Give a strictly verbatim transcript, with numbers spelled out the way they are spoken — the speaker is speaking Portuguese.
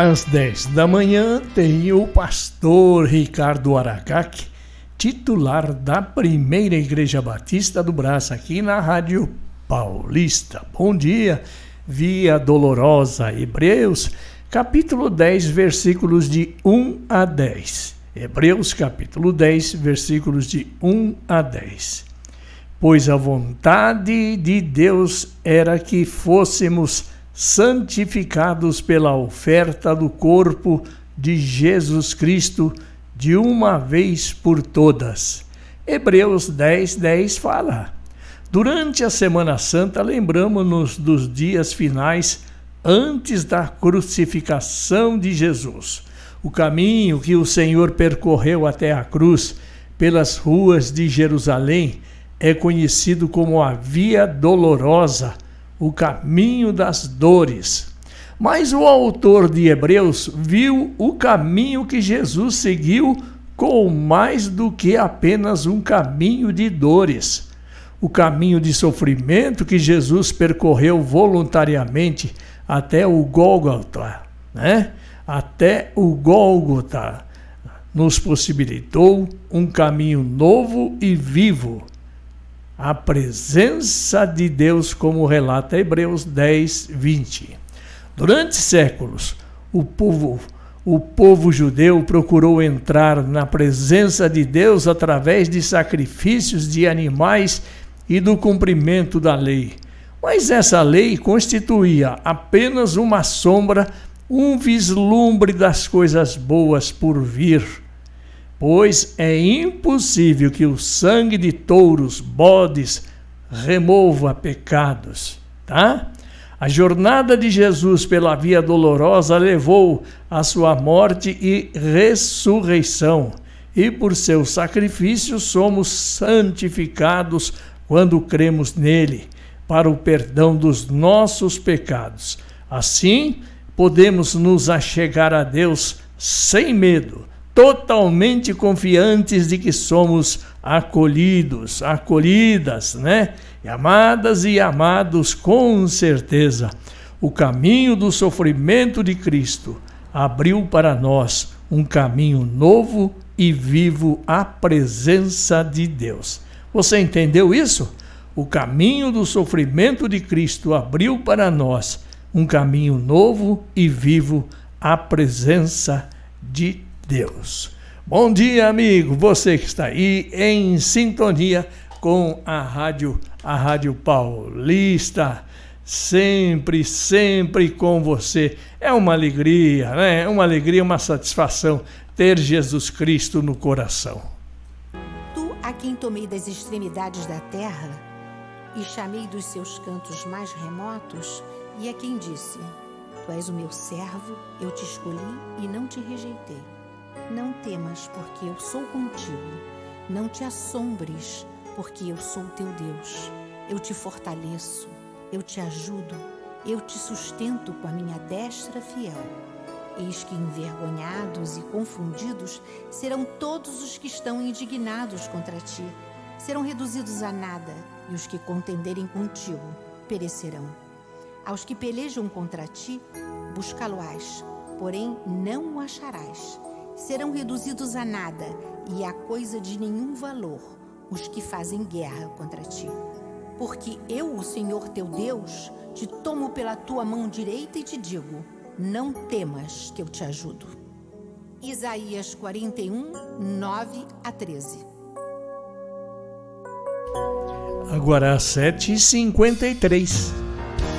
Às dez da manhã tem o pastor Ricardo Aracaki, titular da Primeira Igreja Batista do Brás, aqui na Rádio Paulista. Bom dia, Via Dolorosa, Hebreus, capítulo dez, versículos de um a dez. Hebreus, capítulo dez, versículos de um a dez. Pois a vontade de Deus era que fôssemos santificados pela oferta do corpo de Jesus Cristo de uma vez por todas. Hebreus dez, dez fala: durante a Semana Santa lembramos-nos dos dias finais antes da crucificação de Jesus. O caminho que o Senhor percorreu até a cruz pelas ruas de Jerusalém é conhecido como a Via Dolorosa, o caminho das dores. Mas o autor de Hebreus viu o caminho que Jesus seguiu como mais do que apenas um caminho de dores. O caminho de sofrimento que Jesus percorreu voluntariamente até o Gólgota, né? Até o Gólgota, nos possibilitou um caminho novo e vivo. A presença de Deus, como relata Hebreus dez, vinte. Durante séculos, o povo, o povo judeu procurou entrar na presença de Deus através de sacrifícios de animais e do cumprimento da lei. Mas essa lei constituía apenas uma sombra, um vislumbre das coisas boas por vir. Pois é impossível que o sangue de touros, bodes, remova pecados, tá? A jornada de Jesus pela Via Dolorosa levou à sua morte e ressurreição, e por seu sacrifício somos santificados quando cremos nele, para o perdão dos nossos pecados. Assim, podemos nos achegar a Deus sem medo, totalmente confiantes de que somos acolhidos, acolhidas, né? E amadas e amados com certeza. O caminho do sofrimento de Cristo abriu para nós um caminho novo e vivo à presença de Deus. Você entendeu isso? O caminho do sofrimento de Cristo abriu para nós um caminho novo e vivo à presença de Deus. Deus. Bom dia, amigo, você que está aí em sintonia com a rádio, a Rádio Paulista, sempre, sempre com você. É uma alegria, né? É uma alegria, uma satisfação ter Jesus Cristo no coração. Tu, a quem tomei das extremidades da terra e chamei dos seus cantos mais remotos, e a quem disse: Tu és o meu servo, eu te escolhi e não te rejeitei. Não temas, porque eu sou contigo. Não te assombres, porque eu sou teu Deus. Eu te fortaleço, eu te ajudo, eu te sustento com a minha destra fiel. Eis que envergonhados e confundidos serão todos os que estão indignados contra ti. Serão reduzidos a nada, e os que contenderem contigo perecerão. Aos que pelejam contra ti, buscá-lo-ás, porém não o acharás. Serão reduzidos a nada e a coisa de nenhum valor os que fazem guerra contra ti. Porque eu, o Senhor teu Deus, te tomo pela tua mão direita e te digo: não temas, que eu te ajudo. Isaías quarenta e um, nove a treze. Agora às sete e cinquenta e três.